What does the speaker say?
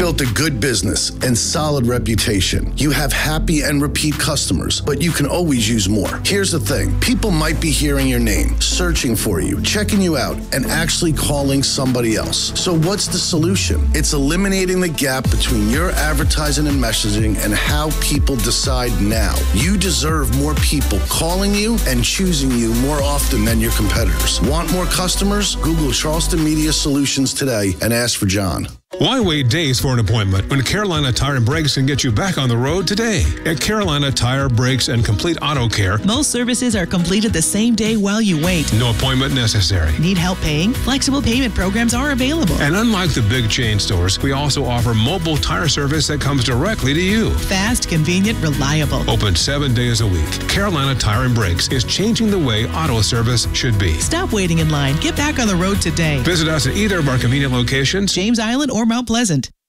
built a good business and solid reputation. You have happy and repeat customers, but you can always use more. Here's the thing. People might be hearing your name, searching for you, checking you out, and actually calling somebody else. So what's the solution? It's eliminating the gap between your advertising and messaging and how people decide now. You deserve more people calling you and choosing you more often than your competitors. Want more customers? Google Charleston Media Solutions today and ask for John. Why wait days for an appointment when Carolina Tire and Brakes can get you back on the road today? At Carolina Tire, Brakes, and Complete Auto Care, most services are completed the same day while you wait. No appointment necessary. Need help paying? Flexible payment programs are available. And unlike the big chain stores, we also offer mobile tire service that comes directly to you. Fast, convenient, reliable. Open 7 days a week. Carolina Tire and Brakes is changing the way auto service should be. Stop waiting in line. Get back on the road today. Visit us at either of our convenient locations, James Island or Mount Pleasant.